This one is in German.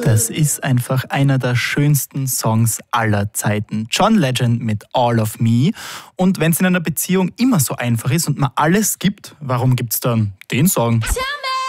Das ist einfach einer der schönsten Songs aller Zeiten. John Legend mit All of Me. Und wenn es in einer Beziehung immer so einfach ist und man alles gibt, warum gibt's dann den Song?